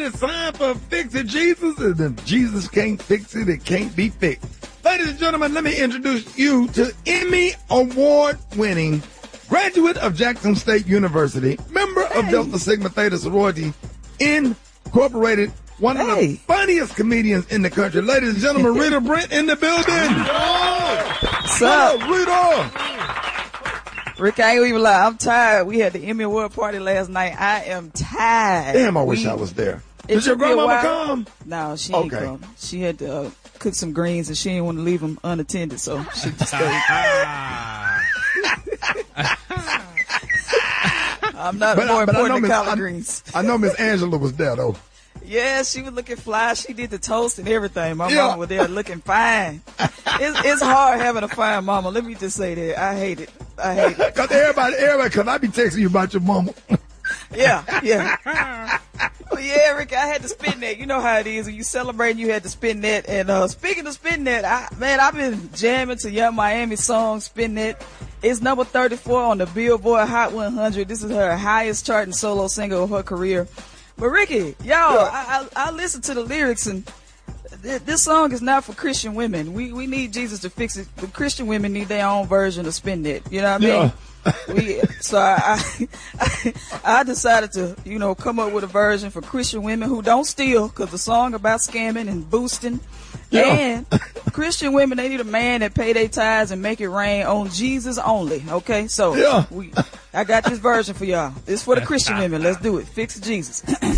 it's time for Fix It Jesus. And if Jesus can't fix it, it can't be fixed. Ladies and gentlemen, let me introduce you to Emmy Award-winning graduate of Jackson State University, member of Delta Sigma Theta Sorority Incorporated, one of the funniest comedians in the country. Ladies and gentlemen, Rita Brent in the building. What's up, Rita? Rick, I ain't even lie. I'm tired. We had the Emmy Award party last night. I am tired. Damn, I wish I was there. Did your grandmama come? No, she ain't come. She had to cook some greens, and she didn't want to leave them unattended, so she just stayed. I'm not more important than collard greens. I know Miss Angela was there, though. Yeah, she was looking fly. She did the toast and everything. My mama was there looking fine. It's hard having a fine mama. Let me just say that. I hate it. Cause everybody, cause I be texting you about your mama. Yeah. Well, yeah, Rick, I had to spin that. You know how it is. When you celebrate, you had to spin that. And speaking of spin that, I've been jamming to Young Miami song, Spin That. It's number 34 on the Billboard Hot 100. This is her highest charting solo single of her career. But Ricky, I listened to the lyrics, and this song is not for Christian women. We need Jesus to fix it. The Christian women need their own version of Spin That. You know what I mean? So I decided to, come up with a version for Christian women who don't steal, because the song about scamming and boosting. And Christian women, they need a man that pay their tithes and make it rain on Jesus only. Okay, so I got this version for y'all. It's for the Christian women. Let's do it. Fix Jesus.